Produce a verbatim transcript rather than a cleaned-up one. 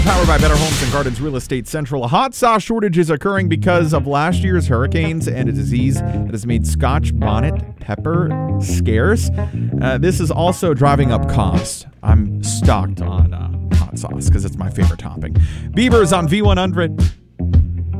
Powered by Better Homes and Gardens Real Estate Central. A hot sauce shortage is occurring because of last year's hurricanes and a disease that has made Scotch bonnet pepper scarce. Uh, this is also driving up costs. I'm stocked on uh, hot sauce because it's my favorite topping. Beavers on V one hundred.